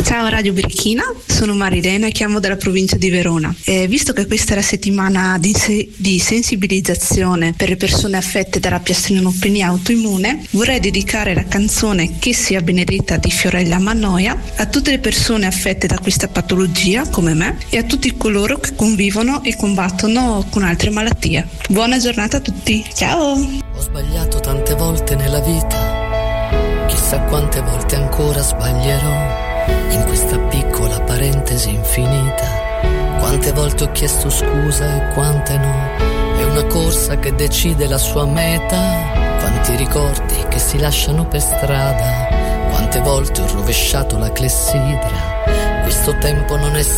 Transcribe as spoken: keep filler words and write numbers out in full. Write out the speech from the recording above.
Ciao Radio Birichina, sono Marilena e chiamo dalla provincia di Verona. E visto che questa è la settimana di, se- di sensibilizzazione per le persone affette dalla piastrinopennia autoimmune, vorrei dedicare la canzone Che sia benedetta di Fiorella Mannoia a tutte le persone affette da questa patologia come me e a tutti coloro che convivono e combattono con altre malattie. Buona giornata a tutti, ciao! Ho sbagliato tante volte nella vita, chissà quante volte ancora sbaglierò. In questa piccola parentesi infinita, quante volte ho chiesto scusa e quante no. È una corsa che decide la sua meta. Quanti ricordi che si lasciano per strada, quante volte ho rovesciato la clessidra. Questo tempo non è